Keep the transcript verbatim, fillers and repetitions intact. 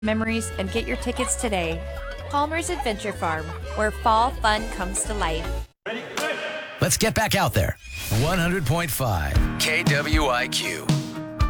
memories, and get your tickets today. Palmer's Adventure Farm, where fall fun comes to life. Let's get back out there. one hundred point five K W I Q.